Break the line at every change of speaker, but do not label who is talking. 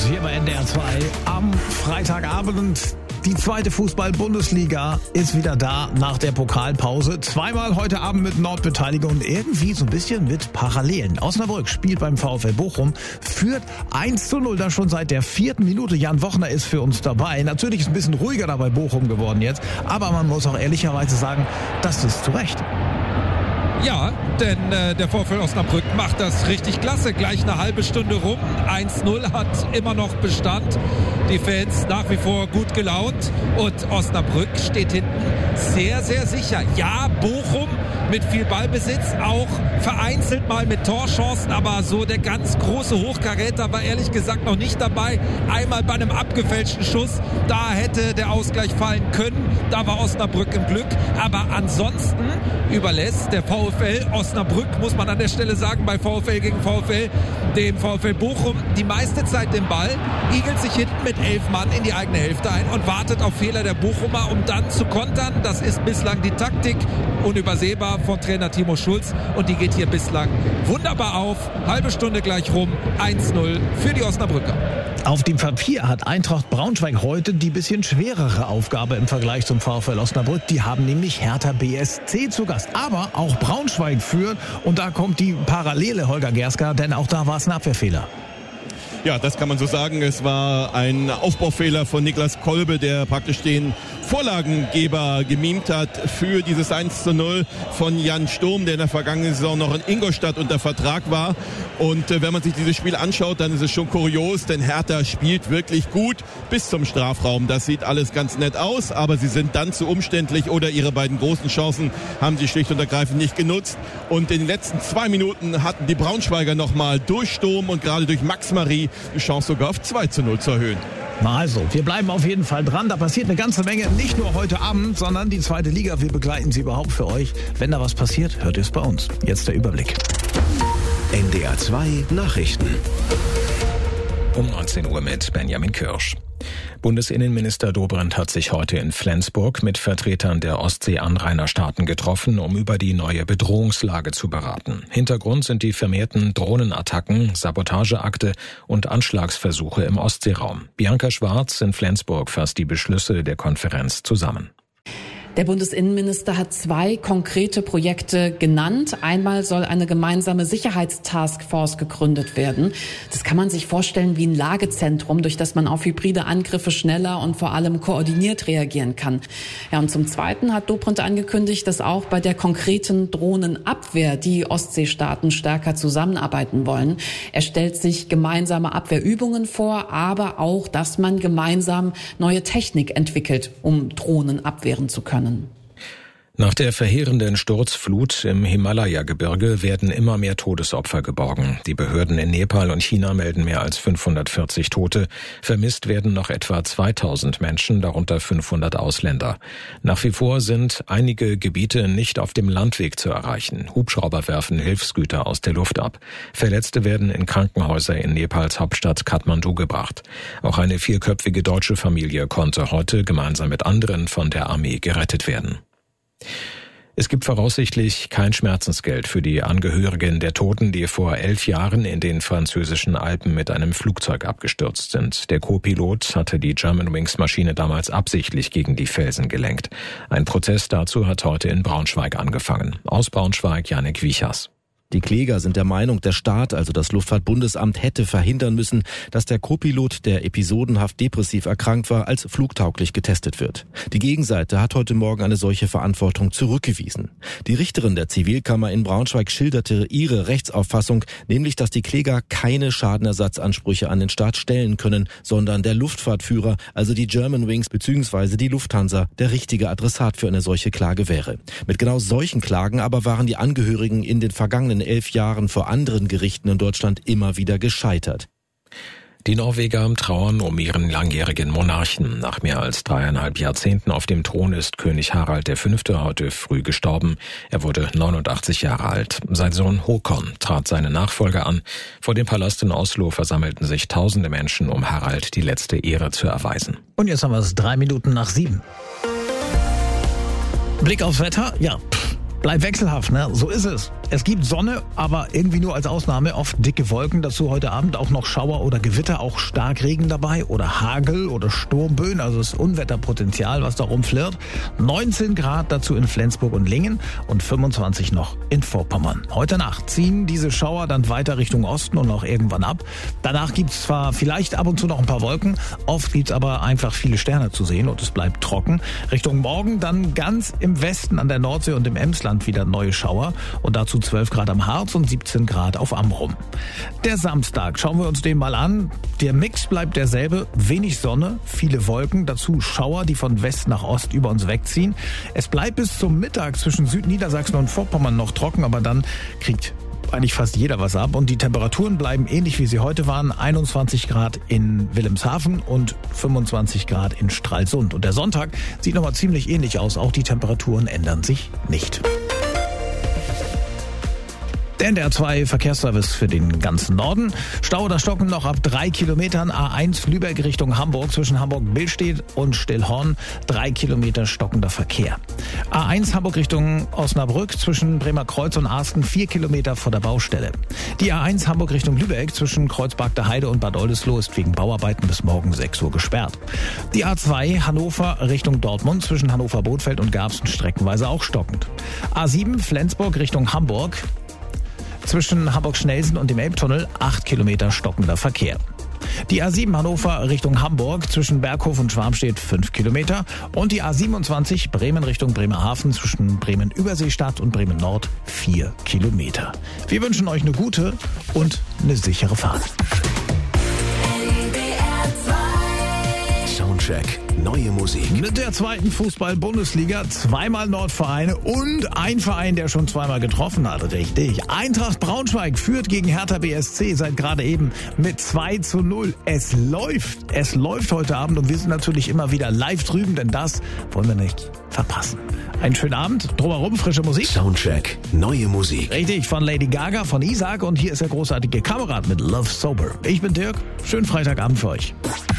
hier bei NDR 2 am Freitagabend. Die zweite Fußball-Bundesliga ist wieder da nach der Pokalpause. Zweimal heute Abend mit Nordbeteiligung und irgendwie so ein bisschen mit Parallelen. Osnabrück spielt beim VfL Bochum, führt 1:0, da schon seit der 4. Minute. Jan Wochner ist für uns dabei. Natürlich ist ein bisschen ruhiger da bei Bochum geworden jetzt, aber man muss auch ehrlicherweise sagen, das ist zu Recht.
Ja, denn der VfL Osnabrück macht das richtig klasse. Gleich eine halbe Stunde rum. 1:0 hat immer noch Bestand. Die Fans nach wie vor gut gelaunt. Und Osnabrück steht hinten sehr, sehr sicher. Ja, Bochum mit viel Ballbesitz, auch vereinzelt mal mit Torchancen. Aber so der ganz große Hochkaräter war ehrlich gesagt noch nicht dabei. Einmal bei einem abgefälschten Schuss. Da hätte der Ausgleich fallen können. Da war Osnabrück im Glück. Aber ansonsten überlässt der VfL Osnabrück, muss man an der Stelle sagen, bei VfL gegen VfL, dem VfL Bochum die meiste Zeit den Ball, igelt sich hinten mit 11 Mann in die eigene Hälfte ein und wartet auf Fehler der Bochumer, um dann zu kontern. Das ist bislang die Taktik, unübersehbar von Trainer Timo Schulz, und die geht hier bislang wunderbar auf. Halbe Stunde gleich rum, 1:0 für die Osnabrücker.
Auf dem Papier hat Eintracht Braunschweig heute die bisschen schwerere Aufgabe im Vergleich zum VfL Osnabrück. Die haben nämlich Hertha BSC zu Gast. Aber auch Braunschweig führt, und da kommt die Parallele, Holger Gerska, denn auch da war es ein Abwehrfehler.
Ja, das kann man so sagen. Es war ein Aufbaufehler von Niklas Kolbe, der praktisch den Vorlagengeber gemimt hat für dieses 1:0 von Jan Sturm, der in der vergangenen Saison noch in Ingolstadt unter Vertrag war. Und wenn man sich dieses Spiel anschaut, dann ist es schon kurios, denn Hertha spielt wirklich gut bis zum Strafraum. Das sieht alles ganz nett aus, aber sie sind dann zu umständlich oder ihre beiden großen Chancen haben sie schlicht und ergreifend nicht genutzt. Und in den letzten 2 Minuten hatten die Braunschweiger nochmal durch Sturm und gerade durch Max Marie die Chance sogar auf 2:0 zu erhöhen.
Na also, wir bleiben auf jeden Fall dran. Da passiert eine ganze Menge, nicht nur heute Abend, sondern die zweite Liga. Wir begleiten sie überhaupt für euch. Wenn da was passiert, hört ihr es bei uns. Jetzt der Überblick.
NDR 2 Nachrichten.
Um 19 Uhr mit Benjamin Kirsch. Bundesinnenminister Dobrindt hat sich heute in Flensburg mit Vertretern der Ostsee-Anrainerstaaten getroffen, um über die neue Bedrohungslage zu beraten. Hintergrund sind die vermehrten Drohnenattacken, Sabotageakte und Anschlagsversuche im Ostseeraum. Bianca Schwarz in Flensburg fasst die Beschlüsse der Konferenz zusammen.
Der Bundesinnenminister hat 2 konkrete Projekte genannt. Einmal soll eine gemeinsame Sicherheitstaskforce gegründet werden. Das kann man sich vorstellen wie ein Lagezentrum, durch das man auf hybride Angriffe schneller und vor allem koordiniert reagieren kann. Ja, und zum Zweiten hat Dobrindt angekündigt, dass auch bei der konkreten Drohnenabwehr die Ostseestaaten stärker zusammenarbeiten wollen. Er stellt sich gemeinsame Abwehrübungen vor, aber auch, dass man gemeinsam neue Technik entwickelt, um Drohnen abwehren zu können.
Nach der verheerenden Sturzflut im Himalaya-Gebirge werden immer mehr Todesopfer geborgen. Die Behörden in Nepal und China melden mehr als 540 Tote. Vermisst werden noch etwa 2000 Menschen, darunter 500 Ausländer. Nach wie vor sind einige Gebiete nicht auf dem Landweg zu erreichen. Hubschrauber werfen Hilfsgüter aus der Luft ab. Verletzte werden in Krankenhäuser in Nepals Hauptstadt Kathmandu gebracht. Auch eine 4-köpfige deutsche Familie konnte heute gemeinsam mit anderen von der Armee gerettet werden. Es gibt voraussichtlich kein Schmerzensgeld für die Angehörigen der Toten, die vor 11 Jahren in den französischen Alpen mit einem Flugzeug abgestürzt sind. Der Co-Pilot hatte die Germanwings-Maschine damals absichtlich gegen die Felsen gelenkt. Ein Prozess dazu hat heute in Braunschweig angefangen. Aus Braunschweig Janik Wiechers.
Die Kläger sind der Meinung, der Staat, also das Luftfahrtbundesamt, hätte verhindern müssen, dass der Co-Pilot, der episodenhaft depressiv erkrankt war, als flugtauglich getestet wird. Die Gegenseite hat heute Morgen eine solche Verantwortung zurückgewiesen. Die Richterin der Zivilkammer in Braunschweig schilderte ihre Rechtsauffassung, nämlich, dass die Kläger keine Schadenersatzansprüche an den Staat stellen können, sondern der Luftfahrtführer, also die Germanwings bzw. die Lufthansa, der richtige Adressat für eine solche Klage wäre. Mit genau solchen Klagen aber waren die Angehörigen in den vergangenen 11 Jahren vor anderen Gerichten in Deutschland immer wieder gescheitert.
Die Norweger trauern um ihren langjährigen Monarchen. Nach mehr als 3,5 Jahrzehnten auf dem Thron ist König Harald V. heute früh gestorben. Er wurde 89 Jahre alt. Sein Sohn Håkon trat seine Nachfolger an. Vor dem Palast in Oslo versammelten sich tausende Menschen, um Harald die letzte Ehre zu erweisen.
Und jetzt haben wir es 3 Minuten nach 7. Blick aufs Wetter, ja, bleibt wechselhaft, ne? So ist es. Es gibt Sonne, aber irgendwie nur als Ausnahme, oft dicke Wolken. Dazu heute Abend auch noch Schauer oder Gewitter, auch Starkregen dabei oder Hagel oder Sturmböen. Also das Unwetterpotenzial, was da rumflirrt. 19 Grad dazu in Flensburg und Lingen und 25 noch in Vorpommern. Heute Nacht ziehen diese Schauer dann weiter Richtung Osten und auch irgendwann ab. Danach gibt's zwar vielleicht ab und zu noch ein paar Wolken, oft gibt's aber einfach viele Sterne zu sehen und es bleibt trocken. Richtung Morgen dann ganz im Westen an der Nordsee und im Emsland wieder neue Schauer und dazu 12 Grad am Harz und 17 Grad auf Amrum. Der Samstag, schauen wir uns den mal an. Der Mix bleibt derselbe, wenig Sonne, viele Wolken, dazu Schauer, die von West nach Ost über uns wegziehen. Es bleibt bis zum Mittag zwischen Südniedersachsen und Vorpommern noch trocken, aber dann kriegt eigentlich fast jeder was ab und die Temperaturen bleiben ähnlich wie sie heute waren, 21 Grad in Wilhelmshaven und 25 Grad in Stralsund. Und der Sonntag sieht nochmal ziemlich ähnlich aus, auch die Temperaturen ändern sich nicht. Der NDR2 Verkehrsservice für den ganzen Norden. Stau oder Stocken noch ab 3 Kilometern. A1 Lübeck Richtung Hamburg zwischen Hamburg-Billstedt und Stillhorn. 3 Kilometer stockender Verkehr. A1 Hamburg Richtung Osnabrück zwischen Bremerkreuz und Arsten 4 Kilometer vor der Baustelle. Die A1 Hamburg Richtung Lübeck zwischen Kreuzberg der Heide und Bad Oldesloe ist wegen Bauarbeiten bis morgen 6 Uhr gesperrt. Die A2 Hannover Richtung Dortmund zwischen Hannover-Bothfeld und Garbsen streckenweise auch stockend. A7 Flensburg Richtung Hamburg. Zwischen Hamburg-Schnelsen und dem Elbtunnel 8 Kilometer stockender Verkehr. Die A7 Hannover Richtung Hamburg zwischen Berghof und Schwarmstedt 5 Kilometer und die A27 Bremen Richtung Bremerhaven zwischen Bremen-Überseestadt und Bremen-Nord 4 Kilometer. Wir wünschen euch eine gute und eine sichere Fahrt.
Soundcheck. Neue Musik.
Mit der zweiten Fußball-Bundesliga, zweimal Nordvereine und ein Verein, der schon zweimal getroffen hat. Richtig. Eintracht Braunschweig führt gegen Hertha BSC seit gerade eben mit 2:0. Es läuft heute Abend und wir sind natürlich immer wieder live drüben, denn das wollen wir nicht verpassen. Einen schönen Abend, drumherum frische Musik.
Soundcheck. Neue Musik.
Richtig, von Lady Gaga, von Isaac und hier ist der großartige Kamerad mit Love Sober. Ich bin Dirk, schönen Freitagabend für euch.